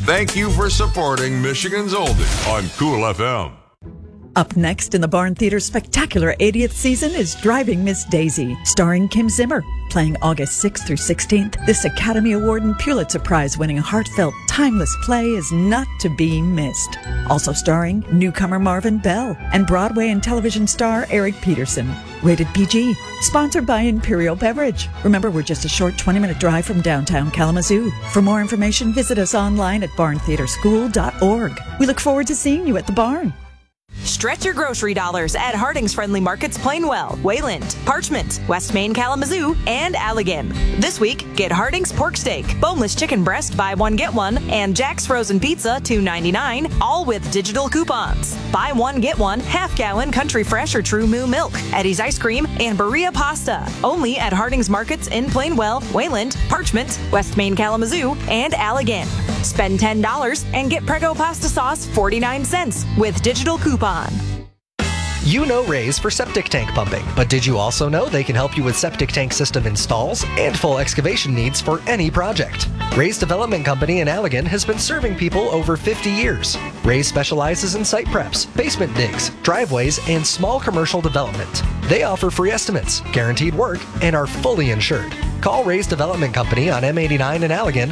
Thank you for supporting Michigan's Oldie on Cool FM. Up next in the Barn Theater's spectacular 80th season is Driving Miss Daisy, starring Kim Zimmer. Playing August 6th through 16th, this Academy Award and Pulitzer Prize-winning heartfelt, timeless play is not to be missed. Also starring newcomer Marvin Bell and Broadway and television star Eric Peterson. Rated PG. Sponsored by Imperial Beverage. Remember, we're just a short 20-minute drive from downtown Kalamazoo. For more information, visit us online at barntheaterschool.org. We look forward to seeing you at the barn. Stretch your grocery dollars at Harding's Friendly Markets Plainwell, Wayland, Parchment, West Main Kalamazoo, and Allegan. This week, get Harding's pork steak, boneless chicken breast, buy one, get one, and Jack's frozen pizza, $2.99, all with digital coupons. Buy one, get one, half-gallon Country Fresh or True Moo milk, Eddie's ice cream, and Berea pasta. Only at Harding's Markets in Plainwell, Wayland, Parchment, West Main Kalamazoo, and Allegan. Spend $10 and get Prego pasta sauce 49 cents with digital coupon. You know Rays for septic tank pumping, but did you also know they can help you with septic tank system installs and full excavation needs for any project? Rays Development Company in Allegan has been serving people over 50 years. Rays specializes in site preps, basement digs, driveways, and small commercial development. They offer free estimates, guaranteed work, and are fully insured. Call Rays Development Company on M89 in Allegan,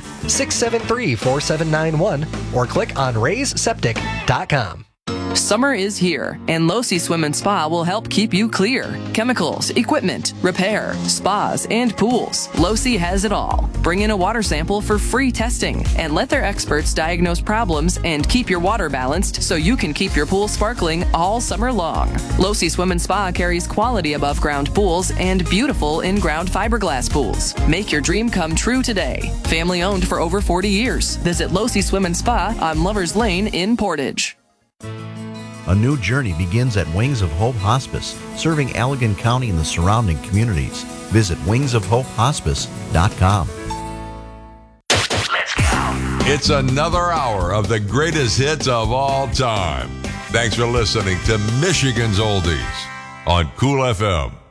673-4791, or click on raysseptic.com. Summer is here, and Losi Swim and Spa will help keep you clear. Chemicals, equipment, repair, spas, and pools. Losi has it all. Bring in a water sample for free testing, and let their experts diagnose problems and keep your water balanced so you can keep your pool sparkling all summer long. Losi Swim and Spa carries quality above-ground pools and beautiful in-ground fiberglass pools. Make your dream come true today. Family owned for over 40 years. Visit Losi Swim and Spa on Lovers Lane in Portage. A new journey begins at Wings of Hope Hospice, serving Allegan County and the surrounding communities. Visit wingsofhopehospice.com. Let's go. It's another hour of the greatest hits of all time. Thanks for listening to Michigan's Oldies on Cool FM.